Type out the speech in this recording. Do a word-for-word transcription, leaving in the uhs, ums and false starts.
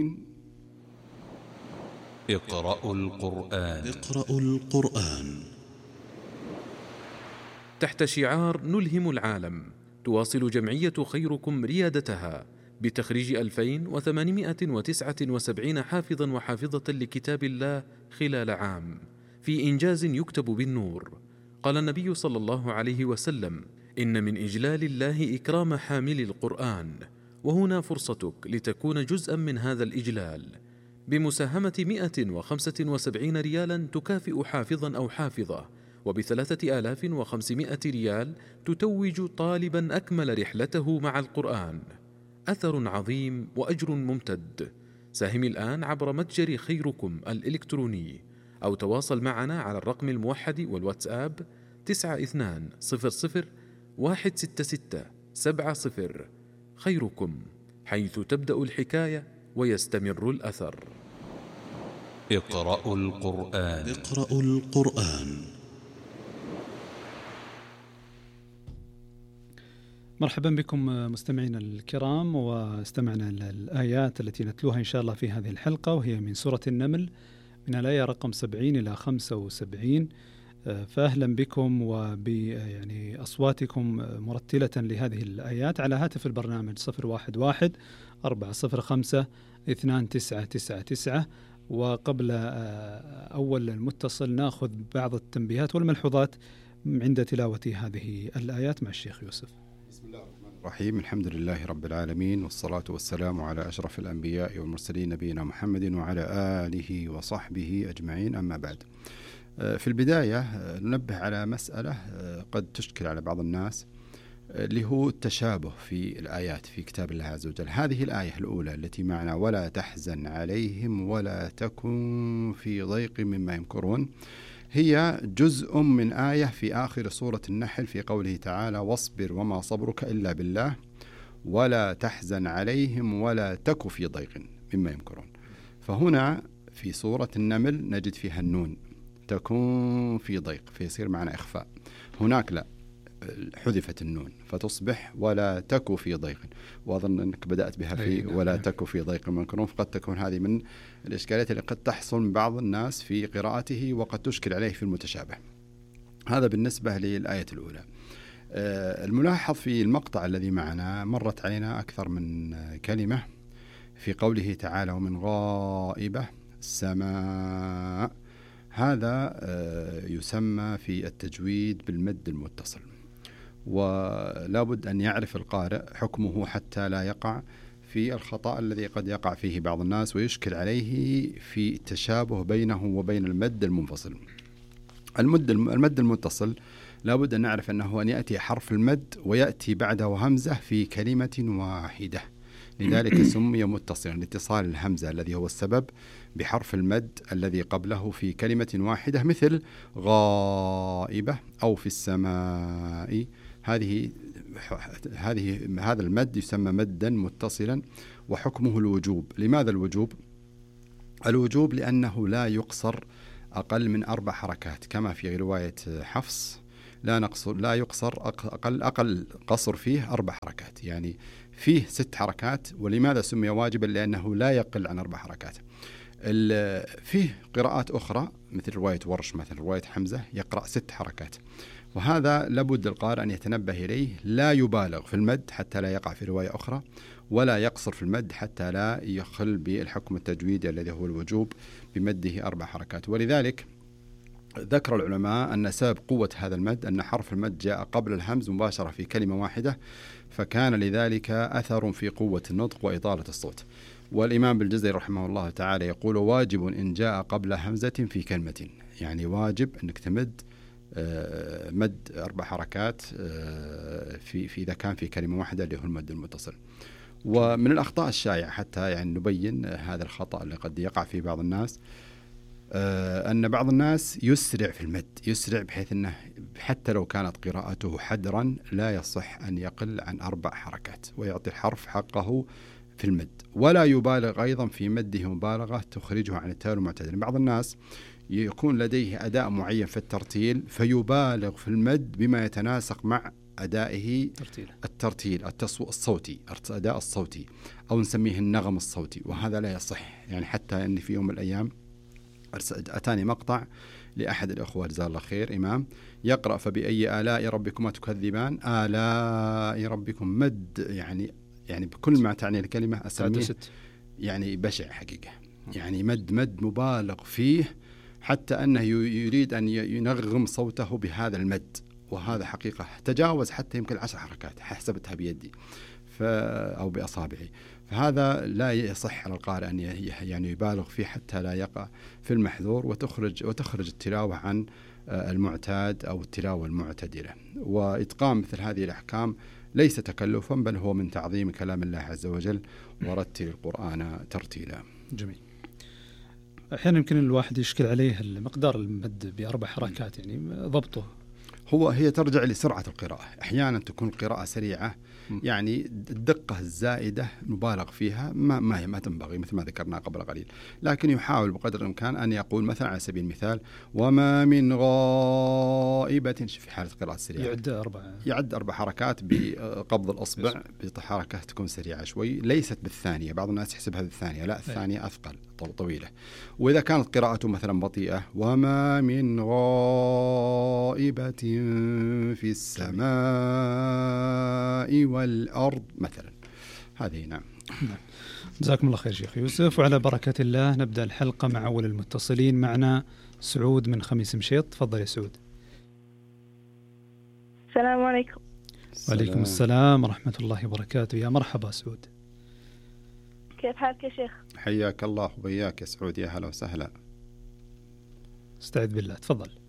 اقرأوا القرآن. اقرأوا القرآن. تحت شعار نلهم العالم، تواصل جمعية خيركم ريادتها بتخريج ألفين وثمانمائة وتسعة وسبعين حافظا وحافظة لكتاب الله خلال عام، في إنجاز يكتب بالنور. قال النبي صلى الله عليه وسلم: إن من إجلال الله إكرام حامل القرآن، وهنا فرصتك لتكون جزءا من هذا الإجلال بمساهمة مئة وخمسة وسبعين ريالا تكافئ حافظا أو حافظة، وبثلاثة آلاف وخمسمائة ريال تتوج طالبا أكمل رحلته مع القرآن. أثر عظيم وأجر ممتد. ساهم الآن عبر متجر خيركم الإلكتروني، أو تواصل معنا على الرقم الموحد والواتساب تسعة اثنان صفر صفر واحد ستة ستة سبعة صفر. خيركم، حيث تبدأ الحكاية ويستمر الأثر. اقرأوا القرآن. اقرأوا القرآن. مرحبا بكم مستمعينا الكرام، واستمعنا الآيات التي نتلوها إن شاء الله في هذه الحلقة، وهي من سورة النمل من الآية رقم سبعين إلى خمسة وسبعين. فأهلا بكم وب يعني أصواتكم مرتلة لهذه الآيات على هاتف البرنامج صفر واحد واحد أربعة صفر خمسة اثنان تسعة تسعة تسعة. وقبل أول المتصل نأخذ بعض التنبيهات والملحوظات عند تلاوة هذه الآيات مع الشيخ يوسف. بسم الله الرحمن الرحيم. الحمد لله رب العالمين، والصلاة والسلام على أشرف الأنبياء والمرسلين نبينا محمد وعلى آله وصحبه أجمعين، أما بعد. في البداية ننبه على مسألة قد تشكل على بعض الناس، اللي هو التشابه في الآيات في كتاب الله عز وجل. هذه الآية الأولى التي معنا: ولا تحزن عليهم ولا تكن في ضيق مما يمكرون، هي جزء من آية في آخر سورة النحل في قوله تعالى: واصبر وما صبرك إلا بالله ولا تحزن عليهم ولا تك في ضيق مما يمكرون. فهنا في سورة النمل نجد فيها النون تكون في ضيق، فيصير معنا إخفاء. هناك لا، حذفت النون فتصبح ولا تك في ضيق، وأظن أنك بدأت بها في ولا تك في ضيق مما يمكرون. فقد تكون هذه من الإشكالات اللي قد تحصل من بعض الناس في قراءته وقد تشكل عليه في المتشابه. هذا بالنسبة للآية الأولى. الملاحظ في المقطع الذي معنا مرت علينا أكثر من كلمة في قوله تعالى: ومن غائبة السماء. هذا يسمى في التجويد بالمد المتصل، ولا بد أن يعرف القارئ حكمه حتى لا يقع في الخطأ الذي قد يقع فيه بعض الناس ويشكل عليه في التشابه بينه وبين المد المنفصل. المد المد المتصل لا بد أن نعرف أنه أن يأتي حرف المد ويأتي بعده همزة في كلمة واحدة، لذلك سمي متصلا لاتصال الهمزة الذي هو السبب بحرف المد الذي قبله في كلمة واحدة، مثل غائبة أو في السماء. هذه هذه هذا المد يسمى مدا متصلا، وحكمه الوجوب. لماذا الوجوب؟ الوجوب لأنه لا يقصر أقل من أربع حركات، كما في رواية حفص: لا نقصر لا يقصر أقل أقل قصر فيه أربع حركات، يعني فيه ست حركات. ولماذا سمي واجبا؟ لأنه لا يقل عن أربع حركات. فيه قراءات أخرى مثل رواية ورش، مثل رواية حمزة يقرأ ست حركات، وهذا لابد القارئ أن يتنبه إليه. لا يبالغ في المد حتى لا يقع في رواية أخرى، ولا يقصر في المد حتى لا يخل بالحكم التجويدي الذي هو الوجوب بمده أربع حركات. ولذلك ذكر العلماء أن سبب قوة هذا المد أن حرف المد جاء قبل الهمز مباشرة في كلمة واحدة، فكان لذلك أثر في قوة النطق وإطالة الصوت. والإمام بالجزري رحمه الله تعالى يقول: واجب إن جاء قبل همزة في كلمة، يعني واجب أنك تمد مد أربع حركات في في إذا كان في كلمة واحدة اللي هو المد المتصل. ومن الأخطاء الشائعة حتى يعني نبين هذا الخطأ اللي قد يقع في بعض الناس، أن بعض الناس يسرع في المد، يسرع بحيث أنه حتى لو كانت قراءته حدرا لا يصح أن يقل عن أربع حركات، ويعطي الحرف حقه في المد. ولا يبالغ أيضا في مده مبالغة تخرجه عن التال المعتدل. بعض الناس يكون لديه أداء معين في الترتيل فيبالغ في المد بما يتناسق مع أدائه ترتيل. الترتيل التصو الصوتي الأداء الصوتي أو نسميه النغم الصوتي، وهذا لا يصح. يعني حتى أن في يوم من الأيام أتاني مقطع لأحد الأخوة جزاه الله خير إمام يقرأ فبأي آلاء ربكما تكذبان، آلاء ربكم مد يعني يعني بكل ما تعني الكلمة أسميه يعني بشع حقيقة، يعني مد مد مبالغ فيه حتى أنه يريد أن ينغم صوته بهذا المد، وهذا حقيقة تجاوز حتى يمكن عشر حركات حسبتها بيدي أو بأصابعي. فهذا لا يصح على القارئ أن يعني يبالغ فيه حتى لا يقع في المحذور وتخرج وتخرج التلاوة عن المعتاد أو التلاوة المعتدلة. وإتقان مثل هذه الأحكام ليس تكلفا، بل هو من تعظيم كلام الله عز وجل، ورتل القرآن ترتيلا. جميل. أحيانا يمكن الواحد يشكل عليه مقدار المد بأربع حركات، يعني ضبطه هو هي ترجع لسرعة القراءة. أحيانا تكون القراءة سريعة، يعني الدقة الزائدة مبالغ فيها ما ما ما تنبغي مثل ما ذكرنا قبل قليل، لكن يحاول بقدر الإمكان أن يقول مثلا على سبيل المثال وما من غائبة في حالة قراءة سريعة، يعد أربع يعد أربع حركات بقبض الأصبع بحركة تكون سريعة شوي، ليست بالثانية. بعض الناس يحسبها بالثانية، لا الثانية أثقل طويلة. وإذا كانت قراءته مثلا بطيئة وما من غائبة في السماء والأرض مثلا، هذه نعم. جزاكم الله خير شيخ يوسف. وعلى بركة الله نبدأ الحلقة مع أول المتصلين. معنا سعود من خميس مشيط. تفضل يا سعود. السلام عليكم. وعليكم السلام ورحمة الله وبركاته. يا مرحبا سعود. كيف حالك يا شيخ؟ حياك الله وبياك يا سعود، يا هلا وسهلا. استعد بالله، تفضل.